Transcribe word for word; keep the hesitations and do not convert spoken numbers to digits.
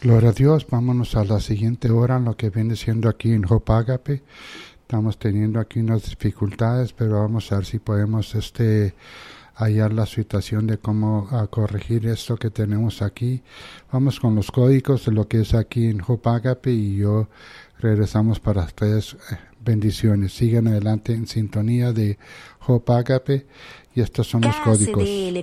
Gloria a Dios. Vámonos a la siguiente hora, lo que viene siendo aquí en Hope Agape. Estamos teniendo aquí unas dificultades, pero vamos a ver si podemos este hallar la situación de cómo uh, corregir esto que tenemos aquí. Vamos con los códigos de lo que es aquí en Hope Agape y yo regresamos para ustedes. Bendiciones. Sigan adelante en sintonía de Hope Agape y estos son los códigos.